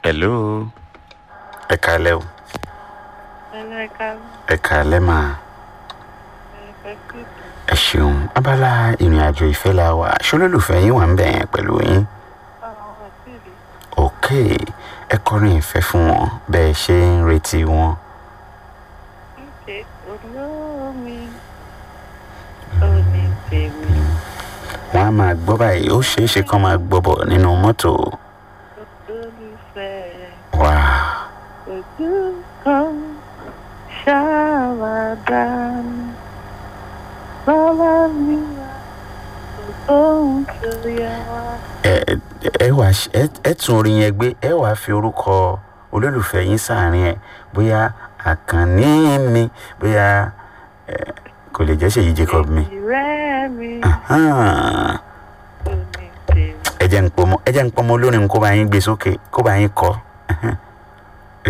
Hello. Ẹ káalẹ́ o. Ẹ káalẹ́ mà. Ẹ ṣeun. Abala ìrìn àjò ìfẹ́ la wà. Ṣolólùfẹ́ yín wà ń bẹ̀ yẹn pẹ̀lú yín. Ok. Ẹ kọrin ìfẹ́ fún wọn bẹ́ẹ̀ ṣe ń retí wọn. Wọ́n á máa gbọ́ báyìí. Ó ṣeé ṣe kán máa gbọ́ bọ̀ nínú mọ́tò. Wà. Ẹ tún orin yẹn gbé. Ẹ wàá fi orúkọ olólùfẹ́ yín sáàrin ẹ̀. Bóyá Àkànní mi, bóyá kò lè jẹ́ Ṣèyí Jacob mi. Ẹ jẹ́ ń pọmọ olórin kó bá yín gbé sókè, kó bá yín kọ.